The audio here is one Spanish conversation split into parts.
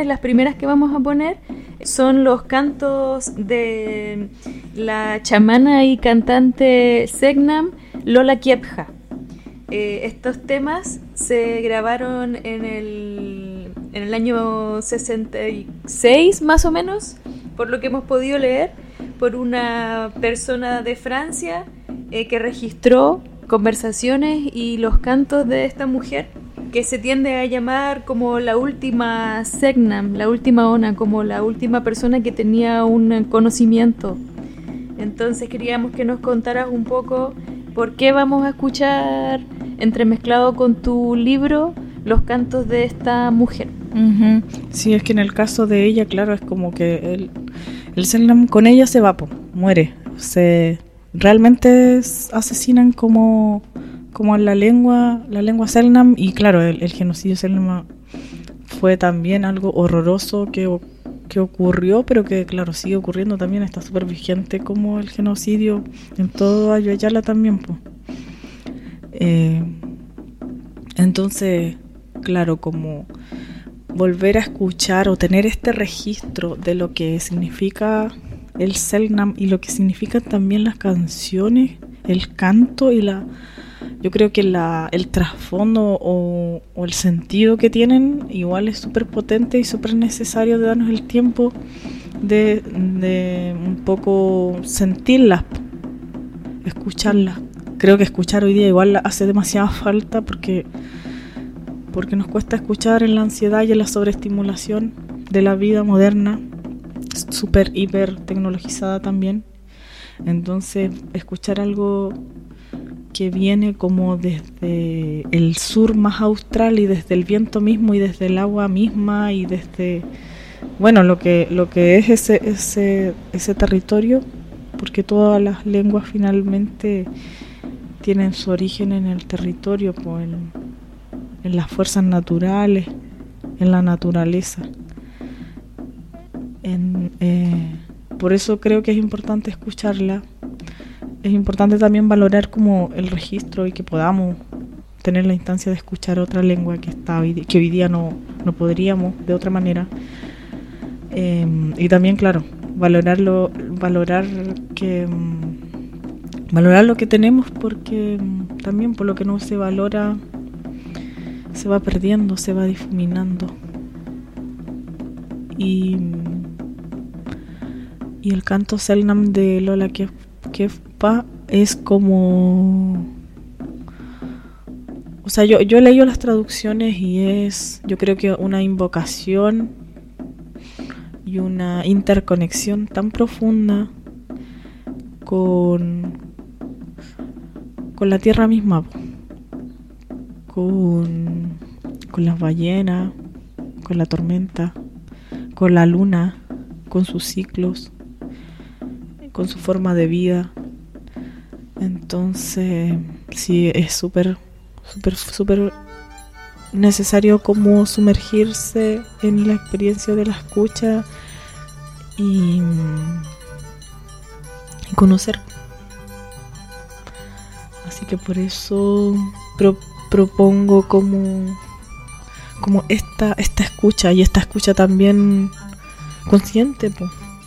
canciones, las primeras que vamos a poner, son los cantos de la chamana y cantante Segnam Lola Kiepja. Estos temas se grabaron en el año 66, más o menos, por lo que hemos podido leer, por una persona de Francia que registró conversaciones y los cantos de esta mujer, que se tiende a llamar como la última Segnam, la última Ona, como la última persona que tenía un conocimiento. Entonces queríamos que nos contaras un poco por qué vamos a escuchar, entremezclado con tu libro, los cantos de esta mujer. Uh-huh. Sí, es que en el caso de ella, claro, es como que el Segnam con ella se va, muere. Realmente asesinan como la lengua Segnam, y claro, el genocidio Segnam fue también algo horroroso que ocurrió, pero que claro, sigue ocurriendo también, está súper vigente como el genocidio en todo Ayala también, pues. Entonces, claro, como volver a escuchar o tener este registro de lo que significa el Segnam y lo que significan también las canciones, el canto y yo creo que el trasfondo o el sentido que tienen igual es súper potente y súper necesario de darnos el tiempo de un poco sentirlas, escucharlas. Creo que escuchar hoy día igual hace demasiada falta porque nos cuesta escuchar en la ansiedad y en la sobreestimulación de la vida moderna, súper hiper tecnologizada también. Entonces, escuchar algo que viene como desde el sur más austral y desde el viento mismo y desde el agua misma y desde, bueno, lo que es ese territorio, porque todas las lenguas finalmente tienen su origen en el territorio, pues, en las fuerzas naturales, en la naturaleza. Por eso creo que es importante escucharla. Es importante también valorar como el registro y que podamos tener la instancia de escuchar otra lengua que hoy día no podríamos de otra manera. Y también, claro, valorar lo que tenemos, porque también por lo que no se valora se va perdiendo, se va difuminando. Y el canto Segnam de Lola Kiepja es como, o sea, yo he leído las traducciones y yo creo que una invocación y una interconexión tan profunda con la tierra misma, con las ballenas, con la tormenta, con la luna, con sus ciclos, con su forma de vida. Entonces, sí, es súper necesario como sumergirse en la experiencia de la escucha y conocer. Así que por eso propongo como esta escucha, y esta escucha también consciente, pues.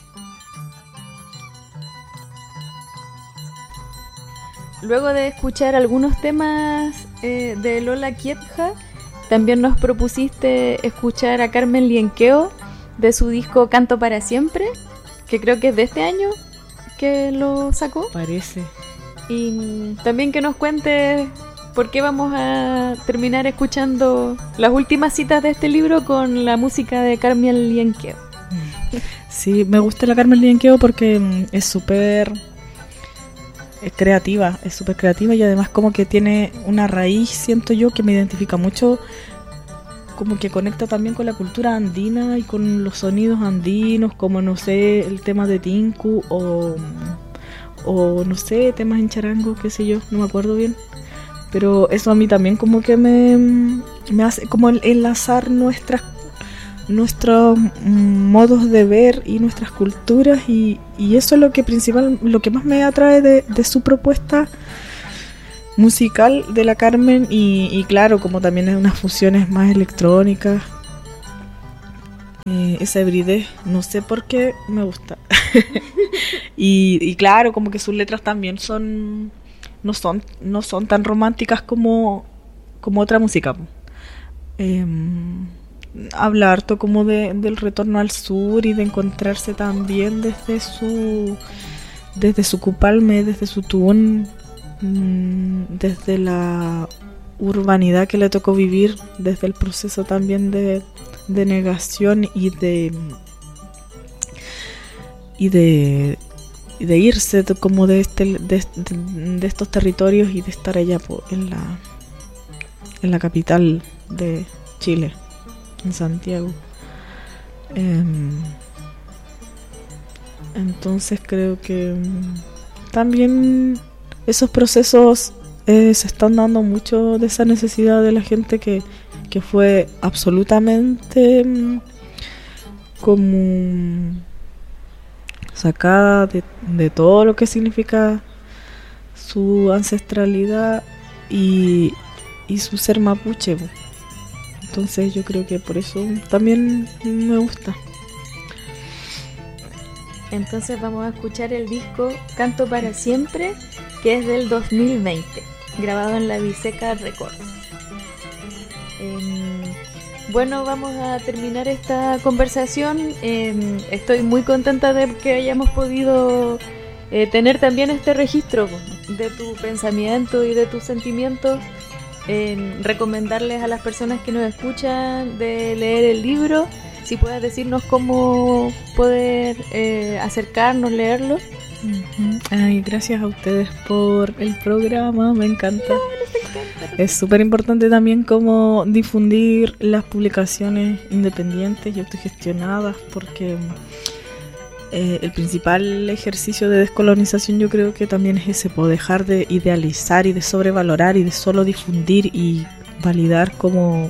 Luego de escuchar algunos temas de Lola Kiepja, también nos propusiste escuchar a Carmen Lienqueo de su disco Canto para Siempre, que creo que es de este año que lo sacó. Parece. Y también que nos cuente por qué vamos a terminar escuchando las últimas citas de este libro con la música de Carmen Lienqueo. Sí, me gusta la Carmen Lienqueo porque es súper creativa, y además como que tiene una raíz, siento yo, que me identifica mucho, como que conecta también con la cultura andina y con los sonidos andinos, como no sé, el tema de Tinku o no sé, temas en charango, qué sé yo, no me acuerdo bien, pero eso a mí también como que me hace como enlazar nuestros modos de ver y nuestras culturas, y eso es lo que más me atrae de su propuesta musical de la Carmen, y claro, como también es unas fusiones más electrónicas esa hibridez, no sé por qué me gusta. y claro, como que sus letras también no son tan románticas como otra música. Habla harto como del retorno al sur y de encontrarse también desde su Cupalme, desde su Tún, desde la urbanidad que le tocó vivir, desde el proceso también de negación y de irse como de estos territorios y de estar allá en la capital de Chile, en Santiago. Entonces creo que también esos procesos se están dando mucho de esa necesidad de la gente que fue absolutamente como sacada de todo lo que significa su ancestralidad y su ser mapuche. Entonces yo creo que por eso también me gusta. Entonces vamos a escuchar el disco Canto para Siempre, que es del 2020, grabado en la Biseca Records. Bueno, vamos a terminar esta conversación. Estoy muy contenta de que hayamos podido tener también este registro de tu pensamiento y de tus sentimientos. Recomendarles a las personas que nos escuchan de leer el libro. Si puedes decirnos cómo poder acercarnos, leerlo. Ay, gracias a ustedes por el programa, me encanta. Es súper importante también como difundir las publicaciones independientes y autogestionadas, porque el principal ejercicio de descolonización yo creo que también es ese, dejar de idealizar y de sobrevalorar y de solo difundir y validar como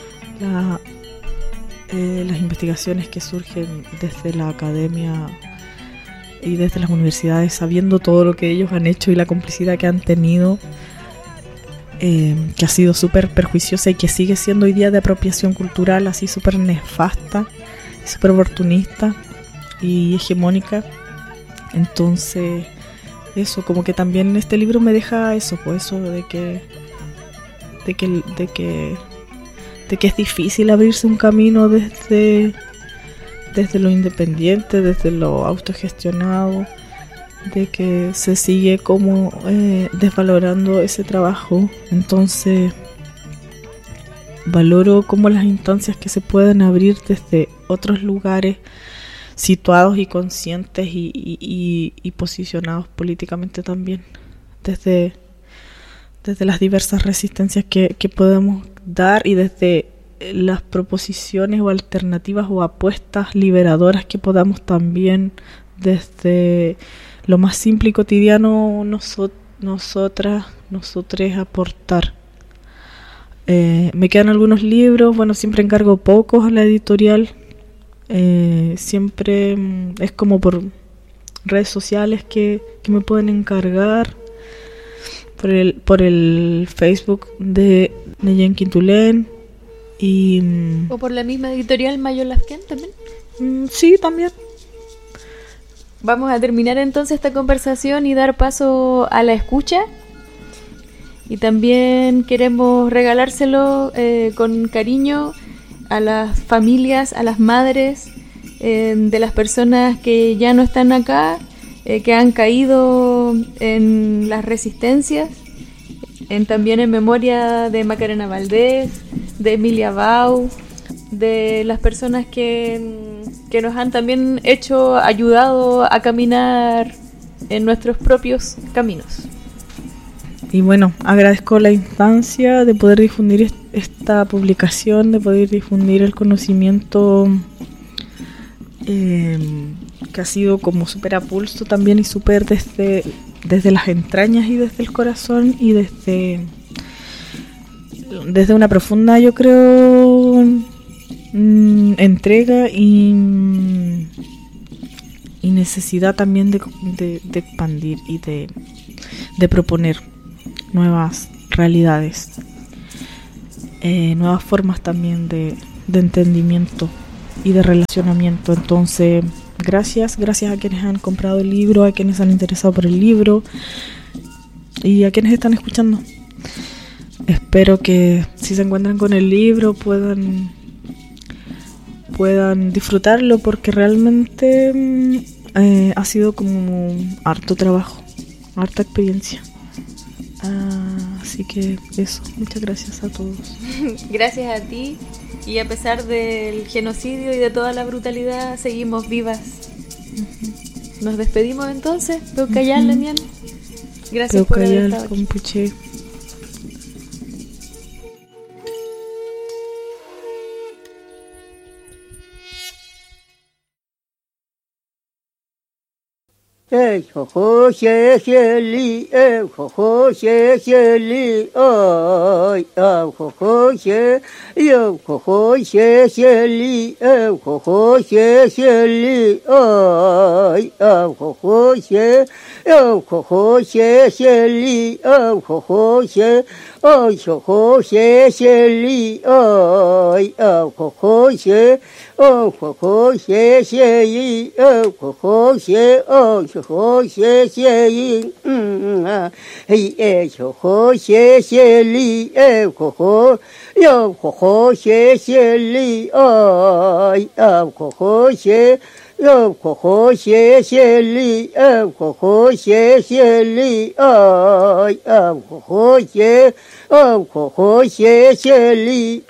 las investigaciones que surgen desde la academia y desde las universidades, sabiendo todo lo que ellos han hecho y la complicidad que han tenido, que ha sido súper perjuiciosa y que sigue siendo hoy día de apropiación cultural, así súper nefasta, súper oportunista y hegemónica. Entonces eso, como que también este libro me deja eso, pues eso de que es difícil abrirse un camino desde lo independiente, desde lo autogestionado, de que se sigue como desvalorando ese trabajo. Entonces valoro como las instancias que se pueden abrir desde otros lugares situados y conscientes y posicionados políticamente también, desde las diversas resistencias que podemos dar y desde las proposiciones o alternativas o apuestas liberadoras que podamos también desde lo más simple y cotidiano nosotros aportar. Me quedan algunos libros, bueno, siempre encargo pocos a la editorial, siempre es como por redes sociales que me pueden encargar, por el Facebook de Neyen Quintulén y o por la misma editorial Mayor Lasquén también. Sí, también. Vamos a terminar entonces esta conversación y dar paso a la escucha. Y también queremos regalárselo con cariño a las familias, a las madres de las personas que ya no están acá, que han caído en las resistencias, también en memoria de Macarena Valdés, de Emilia Bau, de las personas que nos han también ayudado a caminar en nuestros propios caminos. Y bueno, agradezco la instancia de poder difundir esta publicación, de poder difundir el conocimiento que ha sido como súper a pulso también y súper desde las entrañas y desde el corazón y desde una profunda, yo creo, entrega y necesidad también de expandir y de proponer nuevas realidades, nuevas formas también de entendimiento y de relacionamiento. Entonces, gracias a quienes han comprado el libro, a quienes se han interesado por el libro y a quienes están escuchando. Espero que si se encuentran con el libro puedan disfrutarlo, porque realmente ha sido como harto trabajo, harta experiencia. Así que eso, muchas gracias a todos. Gracias a ti, y a pesar del genocidio y de toda la brutalidad, seguimos vivas. Nos despedimos entonces. Peucayal, Lemian. Gracias por haber estado aquí. Compuche. ho ho xie xie li ho ho xie xie li oi ho ho xie yo ho xie xie li ho ho xie xie li oi ho ho xie yo ho xie xie li ho ho xie oi ho xie xie li oi ho ho xie ho xie xie yi ho xie ho xie xie yi hey ho xie xie li ho yo ho xie xie li oi ho xie yo ho xie xie li ho xie xie li oi ho xie xie li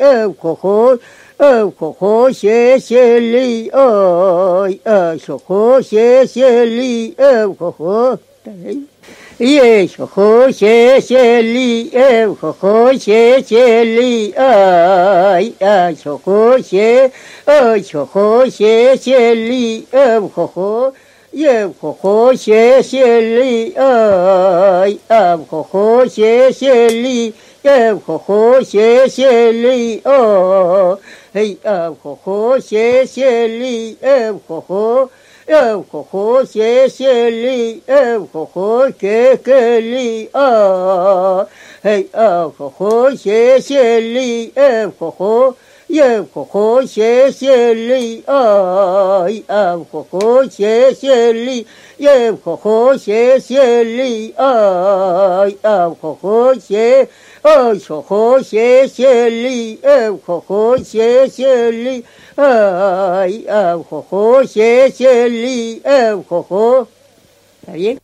ho xie xie li oi ho xie xie li ho yes ho xie xie li ho xie xie li ai ho xie ho xie xie li ho ye ho xie xie li ai ho xie xie li ho xie xie li hey ho xie xie li ho xie xie li ho ke li hey ho xie xie li ho ye ho xie xie li ai ho xie xie li ye ho xie xie li ai ho xie ho xie xie li ho xie xie li ai ho xie xie li ho ¿está bien?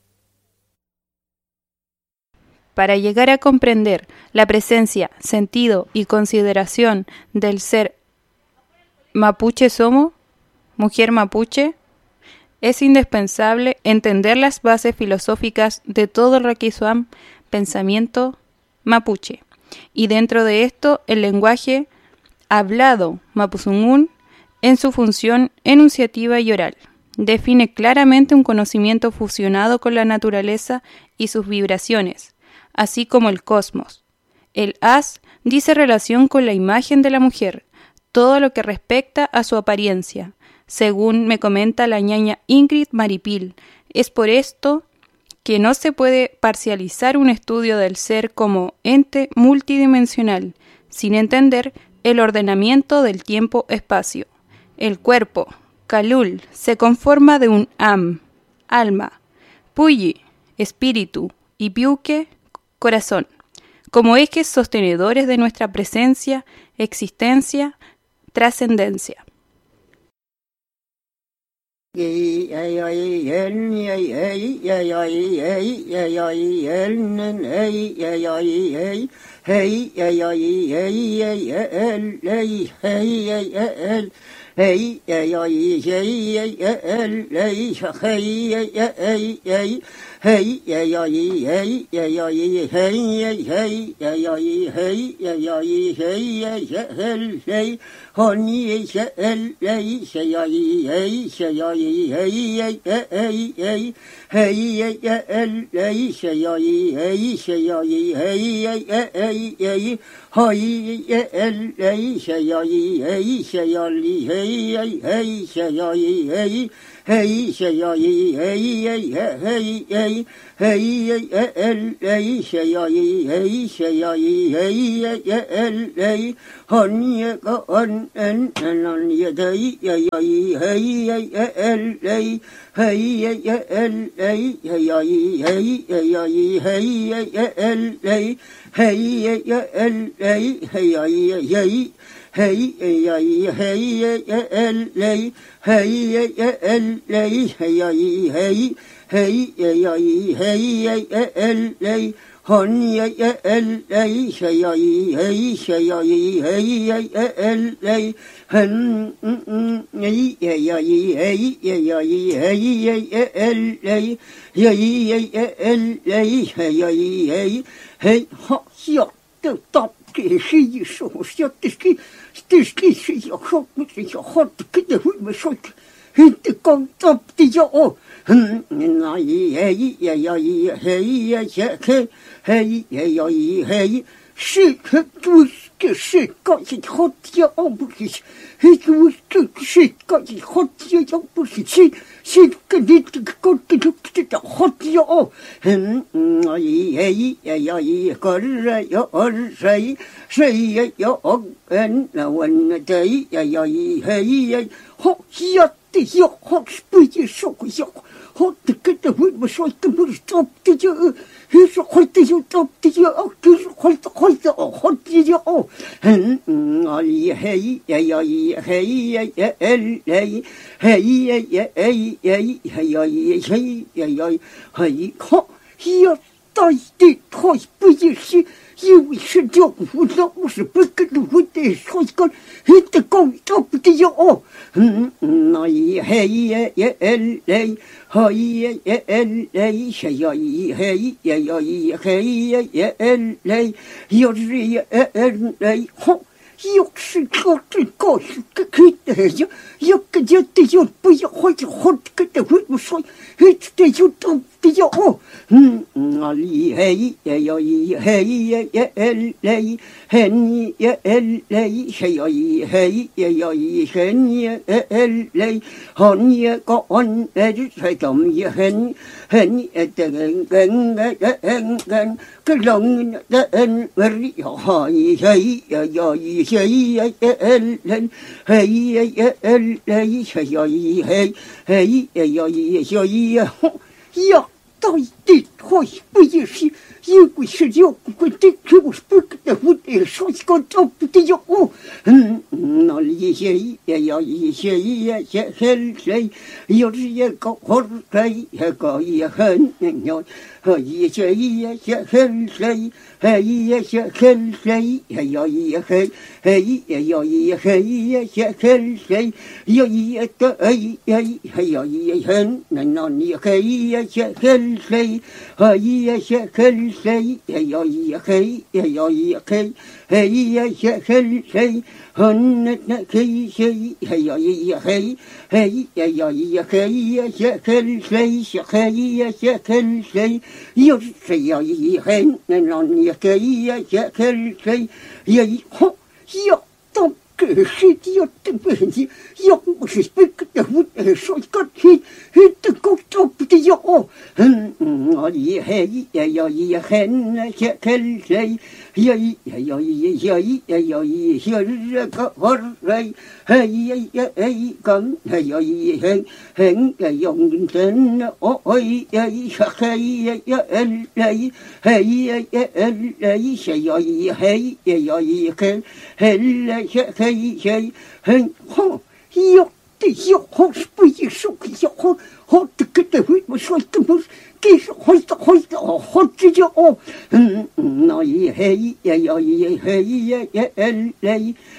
Para llegar a comprender la presencia, sentido y consideración del ser mapuche somo, mujer mapuche, es indispensable entender las bases filosóficas de todo el Raquizuam pensamiento mapuche, y dentro de esto el lenguaje hablado mapuzungún en su función enunciativa y oral. Define claramente un conocimiento fusionado con la naturaleza y sus vibraciones, así como el cosmos. El as dice relación con la imagen de la mujer, todo lo que respecta a su apariencia, según me comenta la ñaña Ingrid Maripil. Es por esto que no se puede parcializar un estudio del ser como ente multidimensional, sin entender el ordenamiento del tiempo-espacio. El cuerpo, Kalul, se conforma de un alma, Puyi, espíritu, y Piuque, corazón, como ejes sostenedores de nuestra presencia, existencia, trascendencia. Hey, hey, hey, hey, hey, hey, hey, Hey, hey, hey, hey, hey, hey, hey, hey,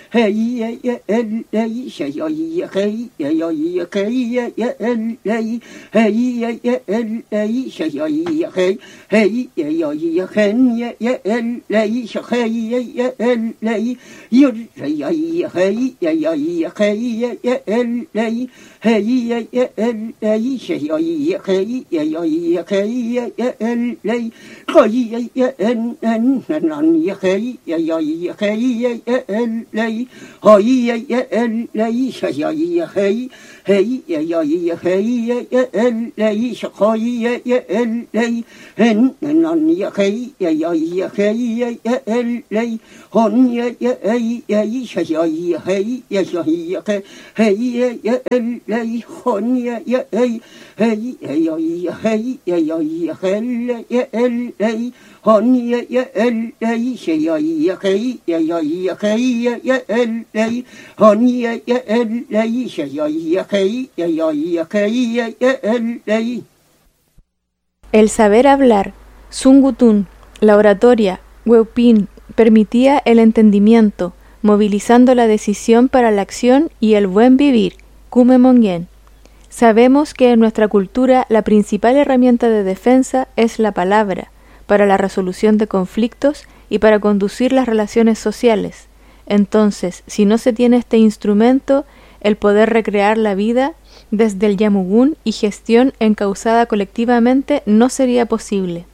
hey ya lay shayya hey ya hey ya lay hey ya lay shayya hey ya hen ya lay shayya ya lay yur ya hey ya hey ya lay hey ya lay shayya hey ya hey ya lay hey ya en ya hey ya hey ya lay hey ya lay shayya hey ya hey ya lay shayya ya lay en ya hey ya hey ya lay hon ya shayya hey ya hey ya lay hon ya hey ya hey ya lay hon ya lay shayya hey ya lay hon ya lay shayya hey ya lay. El saber hablar, Sungutun, la oratoria, Hueupín, permitía el entendimiento, movilizando la decisión para la acción y el buen vivir, Kumemongen. Sabemos que en nuestra cultura la principal herramienta de defensa es la palabra, para la resolución de conflictos y para conducir las relaciones sociales. Entonces, si no se tiene este instrumento, el poder recrear la vida desde el Yamugun y gestión encauzada colectivamente no sería posible.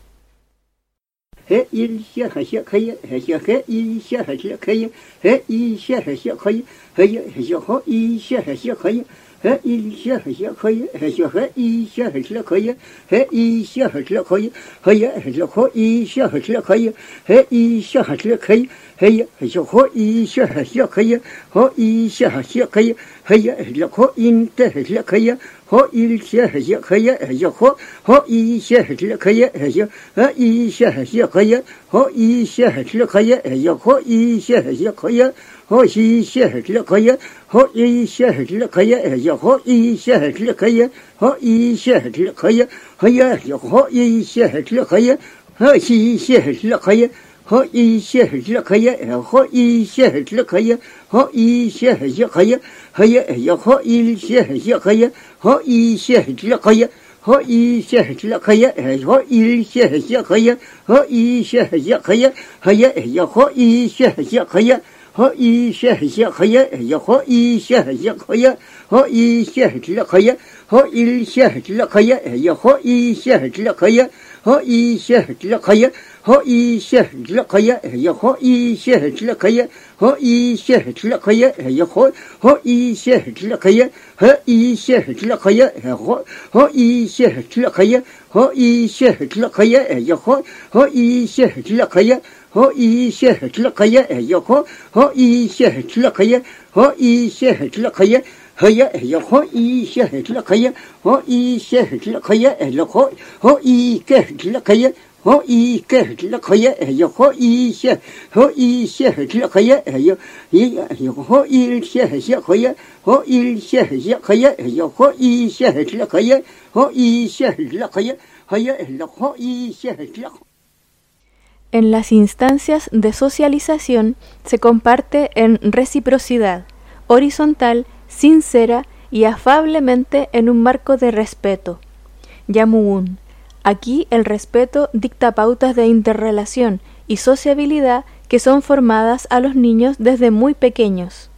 En las instancias de socialización se comparte en reciprocidad, horizontal, sincera y afablemente en un marco de respeto. Yamugun. Aquí el respeto dicta pautas de interrelación y sociabilidad que son formadas a los niños desde muy pequeños.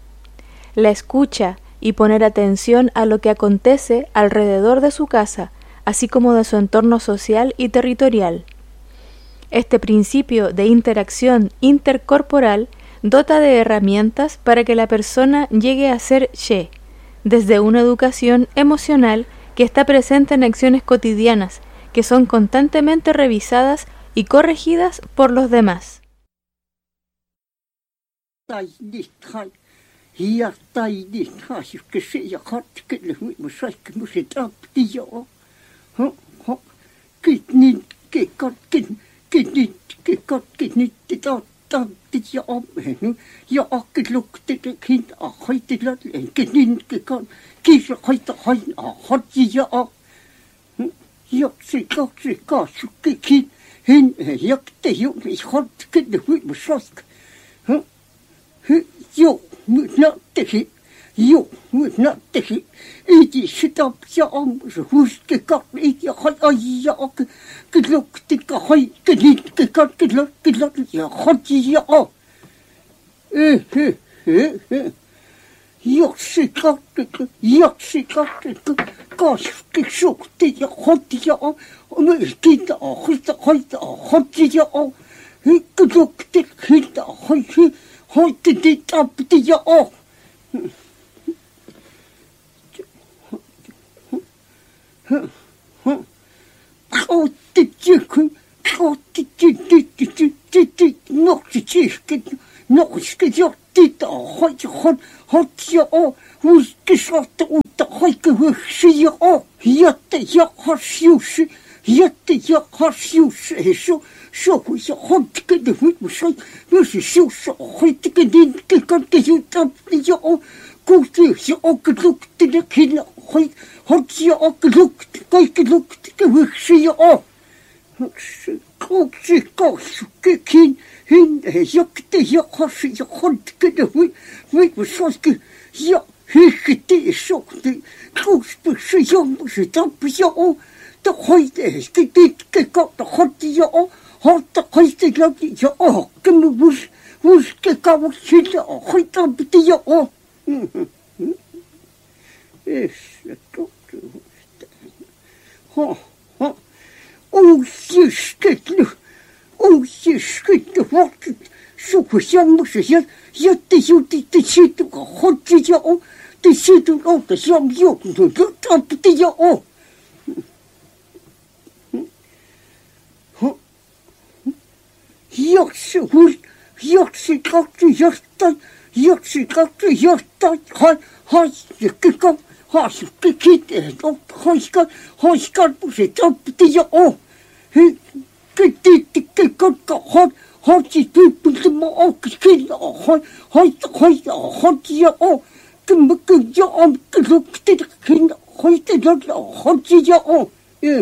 La escucha y poner atención a lo que acontece alrededor de su casa, así como de su entorno social y territorial. Este principio de interacción intercorporal dota de herramientas para que la persona llegue a ser She, desde una educación emocional que está presente en acciones cotidianas, que son constantemente revisadas y corregidas por los demás. 有没那的是，有没那的是，一直是到下不是胡是个搞一点还哎呀个路的个还个你个搞个路呀好几呀哦，要是搞这个，要是搞这个，搞个手的呀好的呀哦，我们记得哦，会的好几呀哦，个路的会的会去。好的的大不的呀哦，好的这个，好的这，那是这个，那是个要的的，好呀哦，我个说的我的好个我是呀哦，要的要好修饰，要的要好修饰说。社会上好这个的会不说，要是小社会这个人这个的有大的要，估计是个路的那看了会好像个路个路这个会是要，是估计告诉个看，要的要好是要好这个的会不说个要个的说的，估计不是要不是他不要的会的个搞的好的要。好的，会的了的呀哦，根本不是个搞不起的哦，会的不的呀哦，是搞这的，哦，也是个的，也是个的，我这社会上不是也得有的些的个好的呀哦，的些的哦的上有的的不的呀哦。要是搞这要的，还是个搞，还是个的，还是个不是找不的呀哦，个搞好几对不是么哦，个还呀哦，根本个呀哦，个路的看了，还的了好几呀哦，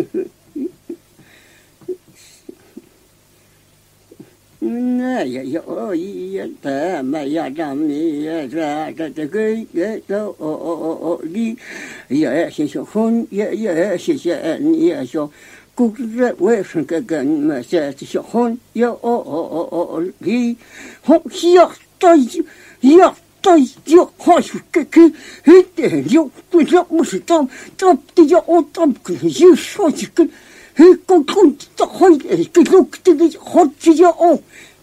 那呀哦呀的嘛呀让你呀这个哦你呀谢谢婚呀谢谢你呀说故事为什么跟嘛这小婚呀哦你好呀呀好是个点有不要不是当的呀哦当个有说这个公的好个路的好只要哦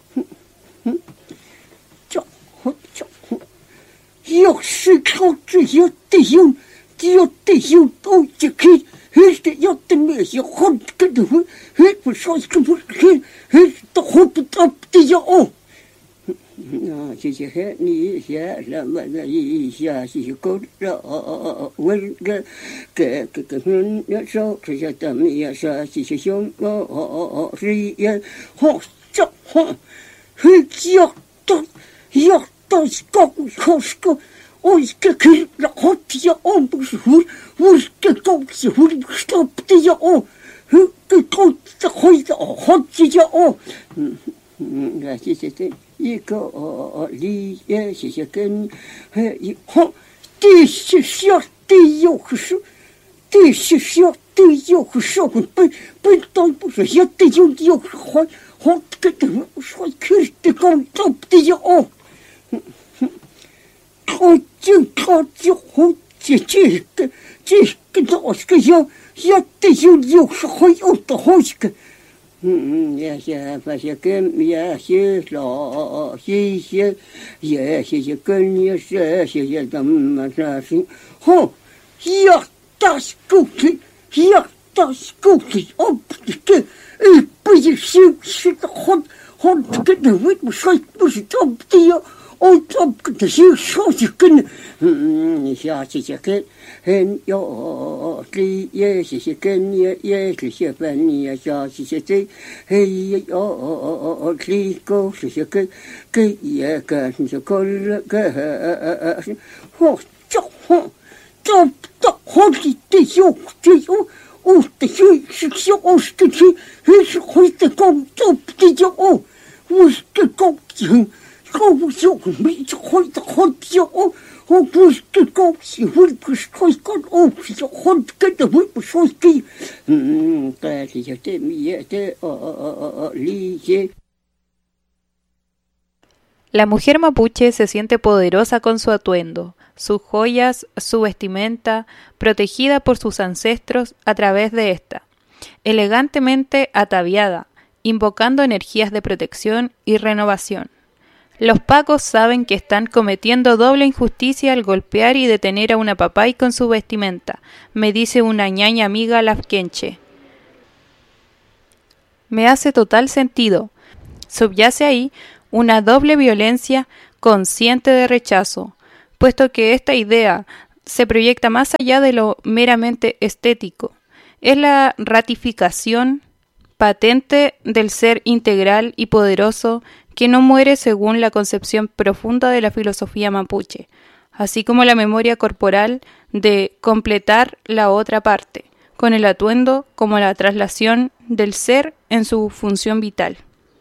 要是靠这要得用都就可以，要的那些好个的会，不说个不都好不到的要哦。谢谢你写什么的一下是够着问个手这些的么呀是谢兄是也好这好要到高考试个我一个可以然后的要哦不是我是个高是我不知道的要哦个高的会的好的要哦谢谢这一个理也谢谢跟一好第是小第有个是第是小第有个社会不当不是也得有好个的说可以的高的要哦他就好这个老是个要得有时候有的好些个也些发些跟也些老些也些跟也些怎么这是好要大是够的哦这个不是的好这个为什么说不是这么的呀哦，这个是说是跟你下这些跟有这也是跟也是些分你下这些这有这个是些跟也跟这个好这好的有这有哦的是小是个是会的高这的有哦我是个高兴 La mujer mapuche se siente poderosa con su atuendo, sus joyas, su vestimenta, protegida por sus ancestros a través de esta, elegantemente ataviada, invocando energías de protección y renovación. Los pacos saben que están cometiendo doble injusticia al golpear y detener a una papay con su vestimenta, me dice una ñaña amiga lafkenche. Me hace total sentido. Subyace ahí una doble violencia consciente de rechazo, puesto que esta idea se proyecta más allá de lo meramente estético. Es la ratificación patente del ser integral y poderoso que no muere según la concepción profunda de la filosofía mapuche, así como la memoria corporal de completar la otra parte, con el atuendo como la traslación del ser en su función vital.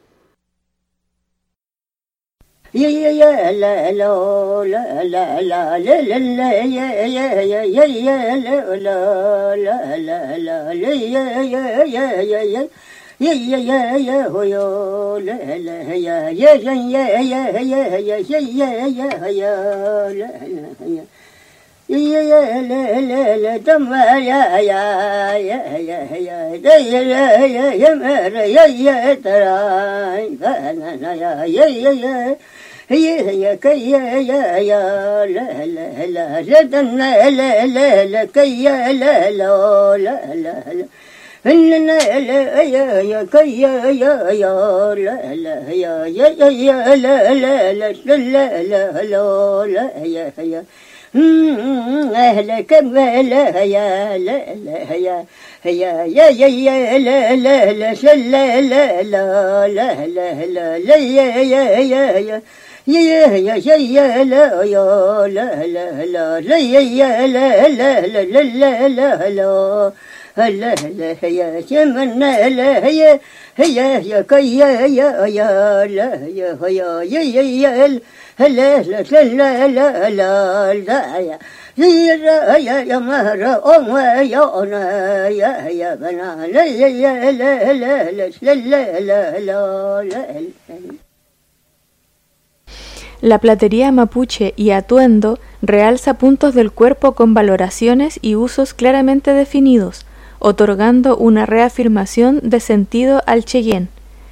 La platería mapuche y atuendo realza puntos del cuerpo con valoraciones y usos claramente definidos, otorgando una reafirmación de sentido al Cheyenne.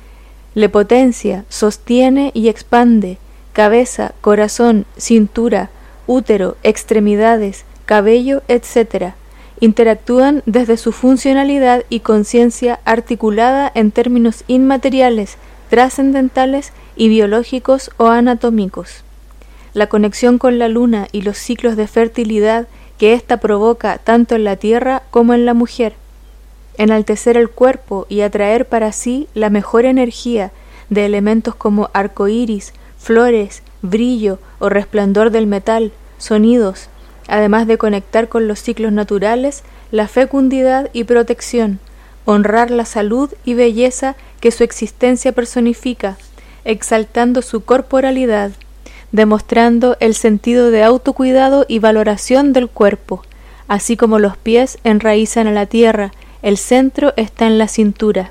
Le potencia, sostiene y expande cabeza, corazón, cintura, útero, extremidades, cabello, etc. Interactúan desde su funcionalidad y conciencia articulada en términos inmateriales, trascendentales y biológicos o anatómicos. La conexión con la luna y los ciclos de fertilidad que ésta provoca tanto en la tierra como en la mujer. Enaltecer el cuerpo y atraer para sí la mejor energía de elementos como arcoíris, flores, brillo o resplandor del metal, sonidos, además de conectar con los ciclos naturales, la fecundidad y protección, honrar la salud y belleza que su existencia personifica, exaltando su corporalidad, demostrando el sentido de autocuidado y valoración del cuerpo, así como los pies enraizan a la tierra, el centro está en la cintura.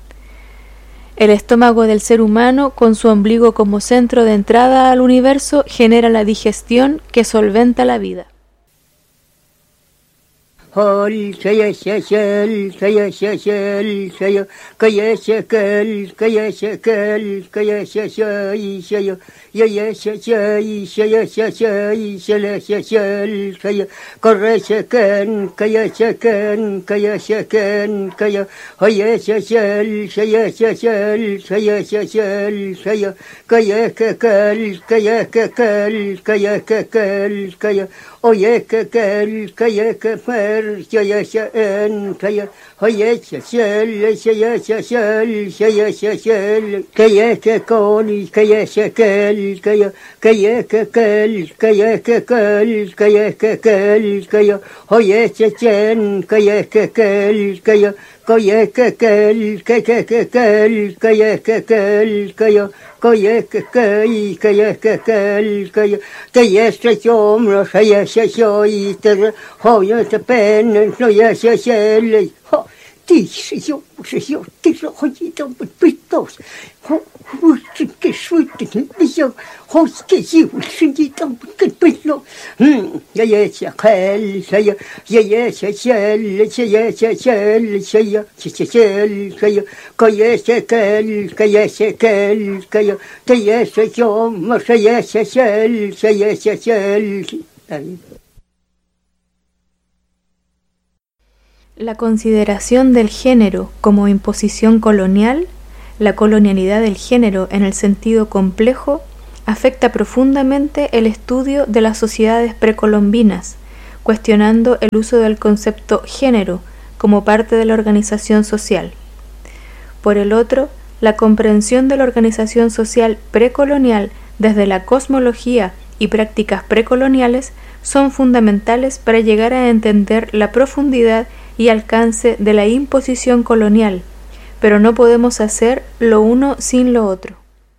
El estómago del ser humano, con su ombligo como centro de entrada al universo, genera la digestión que solventa la vida. Hol kaya şekel kaya şekel kaya kaya şekel kaya şekel kaya şeşey şeyo ya şeşey şeya şeşey şele şeşel kaya kara şeken kaya şeken kaya şeken kaya haya şeşel şeya şeşel şeya şeşel şeya kaya kekel kaya kekel kaya kekel kaya oye kekel kaya kefer şeya şen kaya haya şeşel şeya şeşel şeya şeşel kaya kekoni kaya şekel kaya kaya kekel kaya kekel kaya kekel kaya haya şeşen kaya kekel kaya La consideración del género como imposición colonial, la colonialidad del género en el sentido complejo, afecta profundamente el estudio de las sociedades precolombinas, cuestionando el uso del concepto género como parte de la organización social. Por el otro, la comprensión de la organización social precolonial desde la cosmología y prácticas precoloniales son fundamentales para llegar a entender la profundidad y alcance de la imposición colonial, pero no podemos hacer lo uno sin lo otro.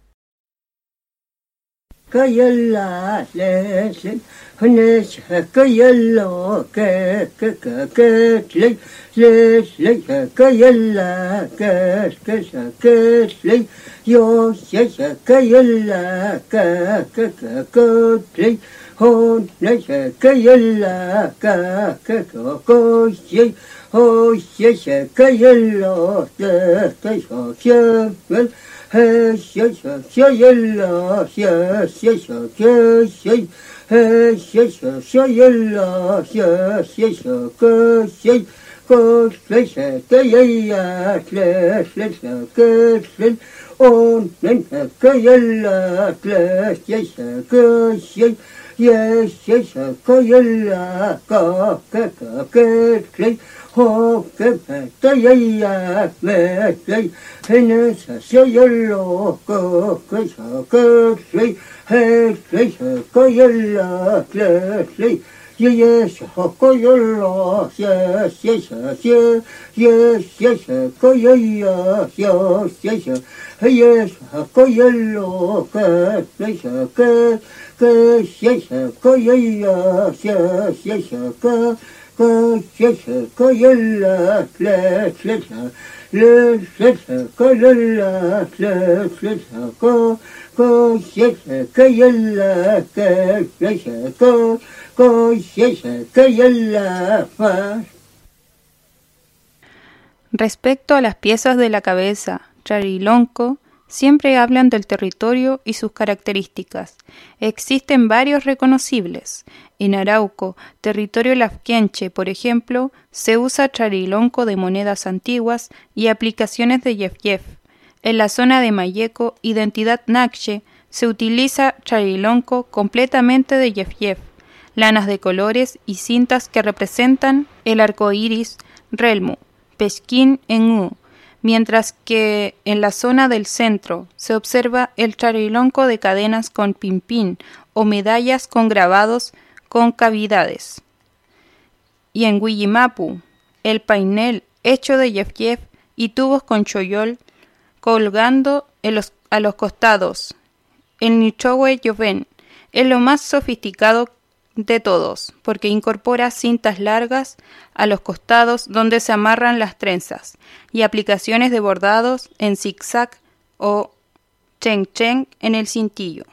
Respecto a las piezas de la cabeza, Charilonco siempre hablan del territorio y sus características. Existen varios reconocibles. En Arauco, territorio lafkenche, por ejemplo, se usa charilonco de monedas antiguas y aplicaciones de yef-yef. En la zona de Mayeco, identidad nakche, se utiliza charilonco completamente de yef-yef, lanas de colores y cintas que representan el arco iris, relmu, pesquín en u, mientras que en la zona del centro se observa el charilonco de cadenas con pimpín o medallas con grabados con cavidades. Y en Huillimapu, el painel hecho de yef-yef y tubos con choyol colgando a los costados. El Nichowe Yoven es lo más sofisticado de todos, porque incorpora cintas largas a los costados donde se amarran las trenzas y aplicaciones de bordados en zigzag o chen-chen en el cintillo.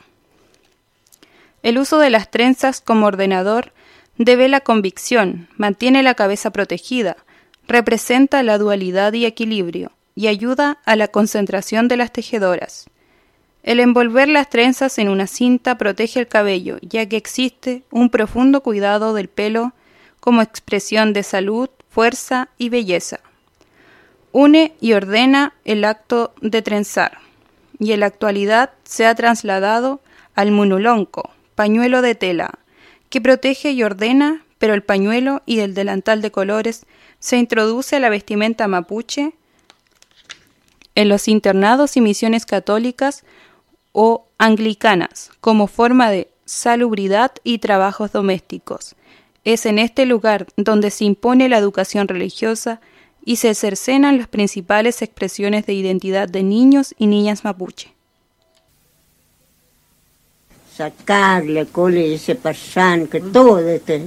El uso de las trenzas como ordenador devela convicción, mantiene la cabeza protegida, representa la dualidad y equilibrio, y ayuda a la concentración de las tejedoras. El envolver las trenzas en una cinta protege el cabello, ya que existe un profundo cuidado del pelo como expresión de salud, fuerza y belleza. Une y ordena el acto de trenzar, y en la actualidad se ha trasladado al munulonco, pañuelo de tela, que protege y ordena, pero el pañuelo y el delantal de colores se introduce a la vestimenta mapuche en los internados y misiones católicas o anglicanas, como forma de salubridad y trabajos domésticos. Es en este lugar donde se impone la educación religiosa y se cercenan las principales expresiones de identidad de niños y niñas mapuche. Sacarle cole ese pasán que todo ese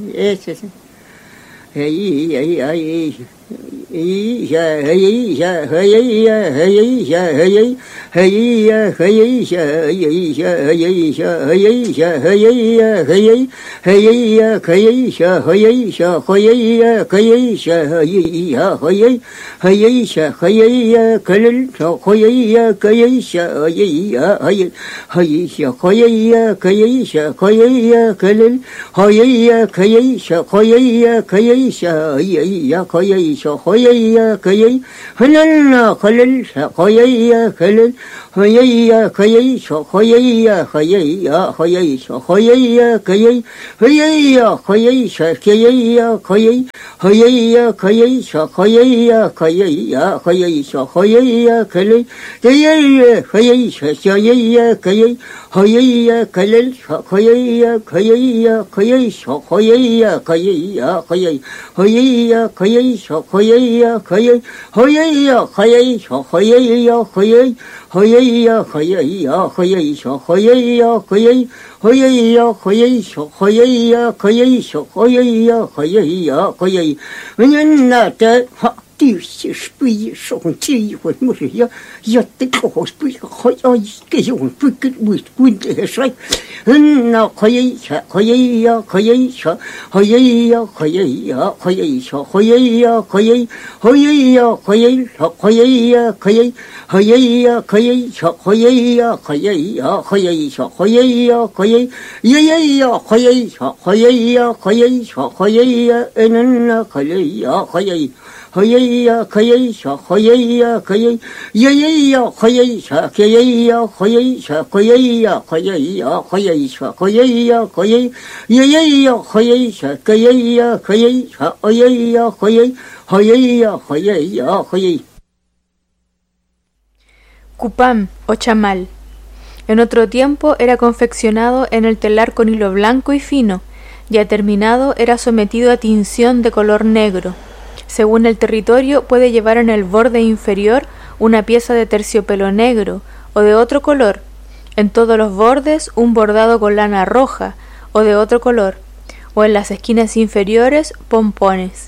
Cupam o chamal. En otro tiempo era confeccionado en el telar con hilo blanco y fino, ya terminado era sometido a tinción de color negro. Según el territorio puede llevar en el borde inferior una pieza de terciopelo negro o de otro color, en todos los bordes un bordado con lana roja o de otro color, o en las esquinas inferiores pompones.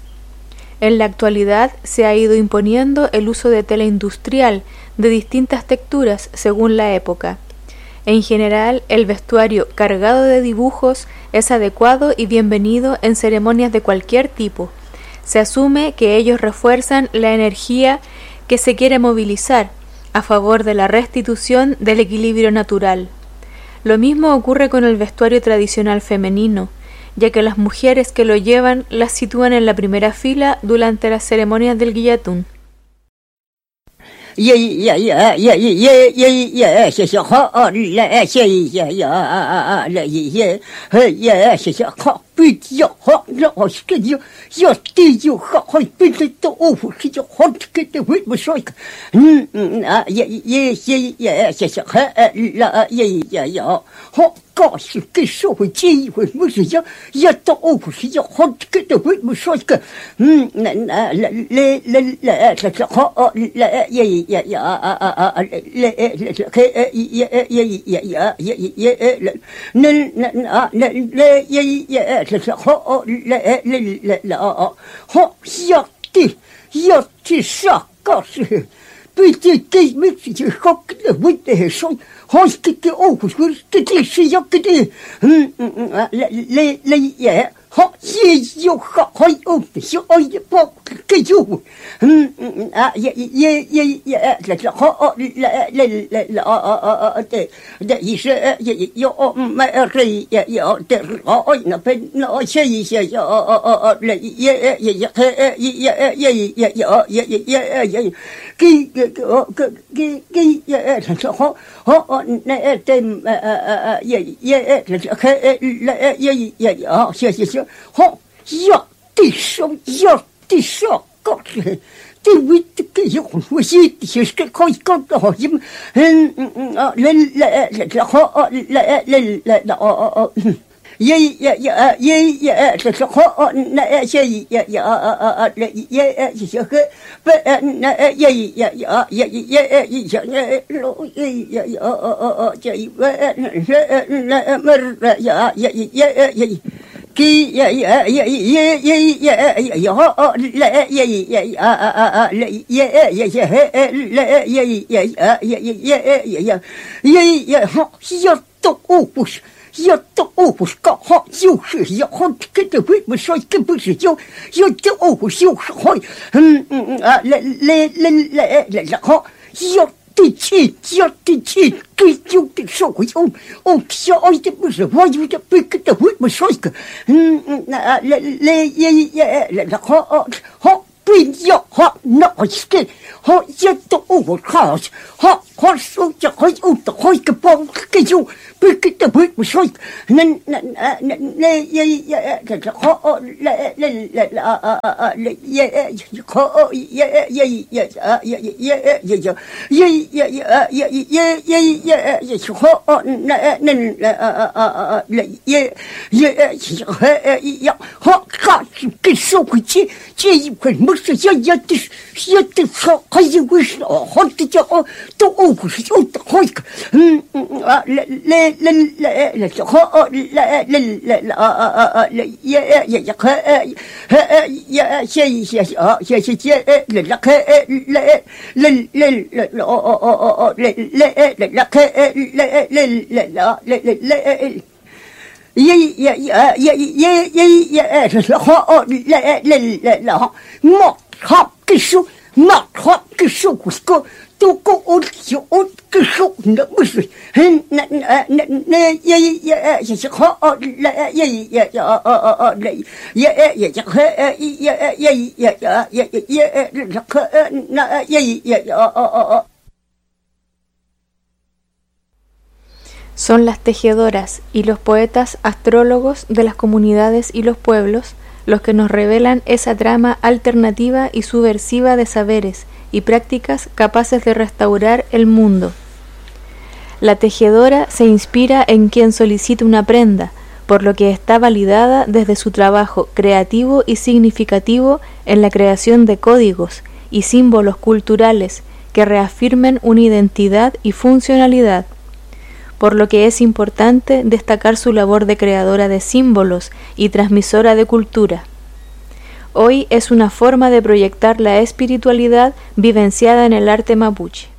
En la actualidad se ha ido imponiendo el uso de tela industrial de distintas texturas según la época. En general, el vestuario cargado de dibujos es adecuado y bienvenido en ceremonias de cualquier tipo. Se asume que ellos refuerzan la energía que se quiere movilizar a favor de la restitución del equilibrio natural. Lo mismo ocurre con el vestuario tradicional femenino, ya que las mujeres que lo llevan las sitúan en la primera fila durante las ceremonias del guillatún. Gosh, que so chi with music ya to over si hot que the with music 要到50个号就是要好这个会不说这不是要到50号来好要对气要对气给就的社会小爱的不是我有的不给的会不说一个来好不要好那个好要到50号好说就好有的好一个包给就不给的会不说那好这一块不是要的说还有为什么好的叫都50有的好一个马好个手个都够就个手那不是那也是好 Son las tejedoras y los poetas astrólogos de las comunidades y los pueblos los que nos revelan esa trama alternativa y subversiva de saberes y prácticas capaces de restaurar el mundo. La tejedora se inspira en quien solicita una prenda, por lo que está validada desde su trabajo creativo y significativo en la creación de códigos y símbolos culturales que reafirmen una identidad y funcionalidad, por lo que es importante destacar su labor de creadora de símbolos y transmisora de cultura. Hoy es una forma de proyectar la espiritualidad vivenciada en el arte mapuche.